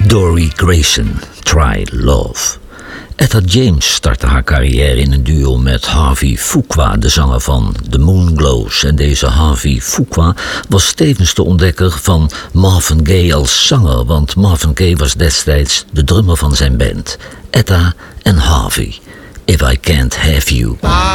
Dory Grayson, Try Love. Etta James startte haar carrière in een duo met Harvey Fuqua, de zanger van The Moonglows. En deze Harvey Fuqua was tevens de ontdekker van Marvin Gaye als zanger, want Marvin Gaye was destijds de drummer van zijn band. Etta en Harvey, If I Can't Have You.